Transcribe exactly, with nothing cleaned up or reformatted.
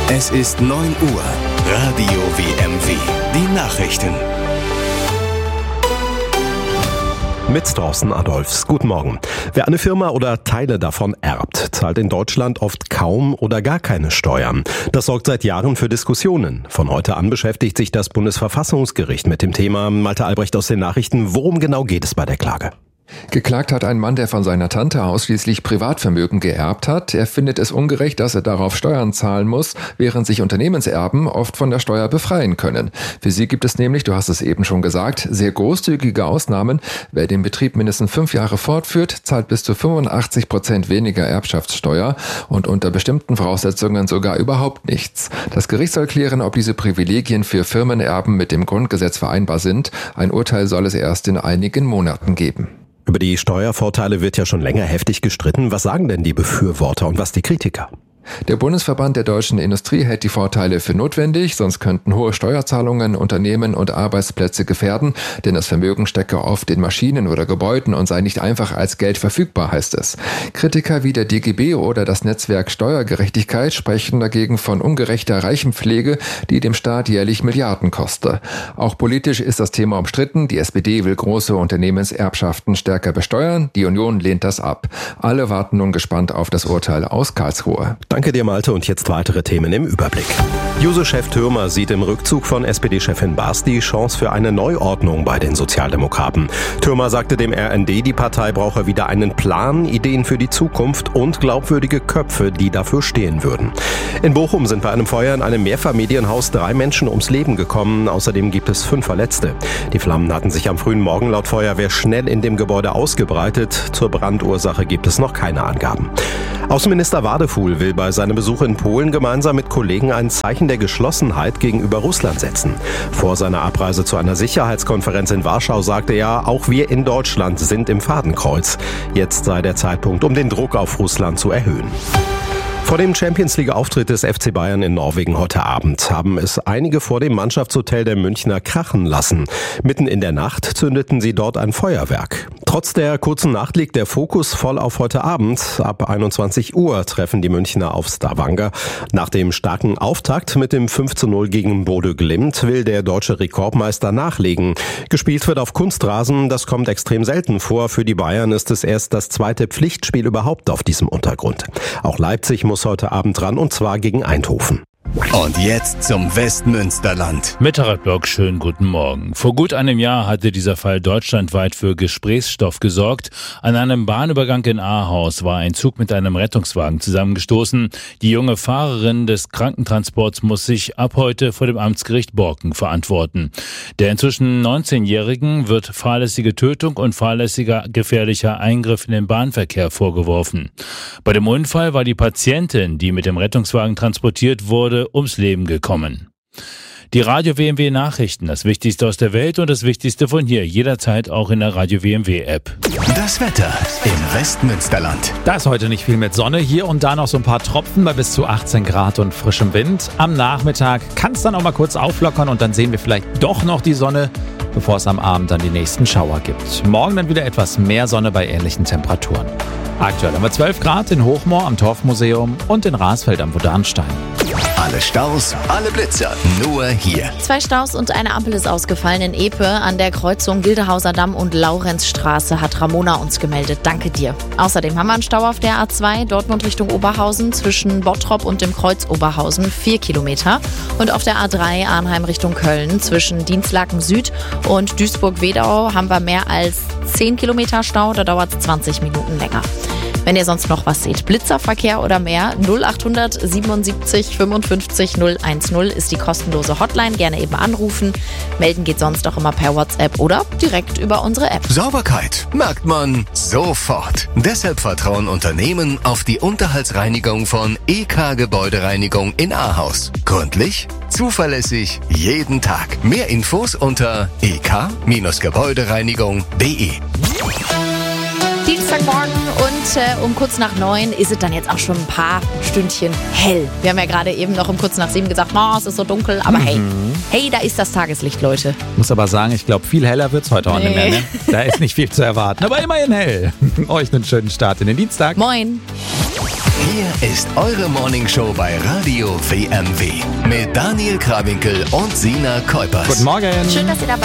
Es ist neun Uhr. Radio W M W. Die Nachrichten. Mit Thorsten Adolfs. Guten Morgen. Wer eine Firma oder Teile davon erbt, zahlt in Deutschland oft kaum oder gar keine Steuern. Das sorgt seit Jahren für Diskussionen. Von heute an beschäftigt sich das Bundesverfassungsgericht mit dem Thema. Malte Albrecht aus den Nachrichten. Worum genau geht es bei der Klage? Geklagt hat ein Mann, der von seiner Tante ausschließlich Privatvermögen geerbt hat. Er findet es ungerecht, dass er darauf Steuern zahlen muss, während sich Unternehmenserben oft von der Steuer befreien können. Für sie gibt es nämlich, du hast es eben schon gesagt, sehr großzügige Ausnahmen. Wer den Betrieb mindestens fünf Jahre fortführt, zahlt bis zu fünfundachtzig Prozent weniger Erbschaftssteuer und unter bestimmten Voraussetzungen sogar überhaupt nichts. Das Gericht soll klären, ob diese Privilegien für Firmenerben mit dem Grundgesetz vereinbar sind. Ein Urteil soll es erst in einigen Monaten geben. Über die Steuervorteile wird ja schon länger heftig gestritten. Was sagen denn die Befürworter und was die Kritiker? Der Bundesverband der deutschen Industrie hält die Vorteile für notwendig, sonst könnten hohe Steuerzahlungen Unternehmen und Arbeitsplätze gefährden, denn das Vermögen stecke oft in Maschinen oder Gebäuden und sei nicht einfach als Geld verfügbar, heißt es. Kritiker wie der D G B oder das Netzwerk Steuergerechtigkeit sprechen dagegen von ungerechter Reichenpflege, die dem Staat jährlich Milliarden koste. Auch politisch ist das Thema umstritten. Die S P D will große Unternehmenserbschaften stärker besteuern, die Union lehnt das ab. Alle warten nun gespannt auf das Urteil aus Karlsruhe. Danke dir, Malte, und jetzt weitere Themen im Überblick. Juso-Chef Thürmer sieht im Rückzug von S P D-Chefin Baas die Chance für eine Neuordnung bei den Sozialdemokraten. Thürmer sagte dem R N D, die Partei brauche wieder einen Plan, Ideen für die Zukunft und glaubwürdige Köpfe, die dafür stehen würden. In Bochum sind bei einem Feuer in einem Mehrfamilienhaus drei Menschen ums Leben gekommen. Außerdem gibt es fünf Verletzte. Die Flammen hatten sich am frühen Morgen laut Feuerwehr schnell in dem Gebäude ausgebreitet. Zur Brandursache gibt es noch keine Angaben. Außenminister Wadefuhl will bei seinem Besuch in Polen gemeinsam mit Kollegen ein Zeichen der Geschlossenheit gegenüber Russland setzen. Vor seiner Abreise zu einer Sicherheitskonferenz in Warschau sagte er, auch wir in Deutschland sind im Fadenkreuz. Jetzt sei der Zeitpunkt, um den Druck auf Russland zu erhöhen. Vor dem Champions-League-Auftritt des F C Bayern in Norwegen heute Abend haben es einige vor dem Mannschaftshotel der Münchner krachen lassen. Mitten in der Nacht zündeten sie dort ein Feuerwerk. Trotz der kurzen Nacht liegt der Fokus voll auf heute Abend. Ab einundzwanzig Uhr treffen die Münchner auf Stavanger. Nach dem starken Auftakt mit dem fünf zu null gegen Bodø Glimt will der deutsche Rekordmeister nachlegen. Gespielt wird auf Kunstrasen, das kommt extrem selten vor. Für die Bayern ist es erst das zweite Pflichtspiel überhaupt auf diesem Untergrund. Auch Leipzig muss heute Abend ran, und zwar gegen Eindhoven. Und jetzt zum Westmünsterland. Mit Harald Block, schönen guten Morgen. Vor gut einem Jahr hatte dieser Fall deutschlandweit für Gesprächsstoff gesorgt. An einem Bahnübergang in Ahaus war ein Zug mit einem Rettungswagen zusammengestoßen. Die junge Fahrerin des Krankentransports muss sich ab heute vor dem Amtsgericht Borken verantworten. Der inzwischen neunzehnjährigen wird fahrlässige Tötung und fahrlässiger gefährlicher Eingriff in den Bahnverkehr vorgeworfen. Bei dem Unfall war die Patientin, die mit dem Rettungswagen transportiert wurde, ums Leben gekommen. Die Radio W M W Nachrichten, das Wichtigste aus der Welt und das Wichtigste von hier, jederzeit auch in der Radio W M W App. Das Wetter im Westmünsterland. Da ist heute nicht viel mit Sonne, hier und da noch so ein paar Tropfen bei bis zu achtzehn Grad und frischem Wind. Am Nachmittag kann es dann auch mal kurz auflockern und dann sehen wir vielleicht doch noch die Sonne, bevor es am Abend dann die nächsten Schauer gibt. Morgen dann wieder etwas mehr Sonne bei ähnlichen Temperaturen. Aktuell haben wir zwölf Grad in Hochmoor am Torfmuseum und in Rasfeld am Wodanstein. Alle Staus, alle Blitzer, nur hier. Zwei Staus und eine Ampel ist ausgefallen in Epe. An der Kreuzung Gildehauser Damm und Laurenzstraße hat Ramona uns gemeldet. Danke dir. Außerdem haben wir einen Stau auf der A zwei, Dortmund Richtung Oberhausen, zwischen Bottrop und dem Kreuz Oberhausen, vier Kilometer. Und auf der A drei Arnheim Richtung Köln, zwischen Dienstlaken Süd und Duisburg-Wedau haben wir mehr als zehn Kilometer Stau. Da dauert es zwanzig Minuten länger. Wenn ihr sonst noch was seht, Blitzerverkehr oder mehr, null achthundert siebenundsiebzig fünfundfünfzig null eins null ist die kostenlose Hotline. Gerne eben anrufen. Melden geht sonst auch immer per WhatsApp oder direkt über unsere App. Sauberkeit merkt man sofort. Deshalb vertrauen Unternehmen auf die Unterhaltsreinigung von E K Gebäudereinigung in Ahaus. Gründlich, zuverlässig, jeden Tag. Mehr Infos unter e k Gebäudereinigung punkt de. Dienstagmorgen und äh, um kurz nach neun ist es dann jetzt auch schon ein paar Stündchen hell. Wir haben ja gerade eben noch um kurz nach sieben gesagt, oh, es ist so dunkel, aber mhm. hey, hey, da ist das Tageslicht, Leute. Muss aber sagen, ich glaube, viel heller wird es heute auch nee. nicht mehr. Ne? Da ist nicht viel zu erwarten, aber immerhin hell. Euch einen schönen Start in den Dienstag. Moin. Hier ist eure Morningshow bei Radio W M W mit Daniel Krawinkel und Sina Kuipers. Guten Morgen. Schön, dass ihr dabei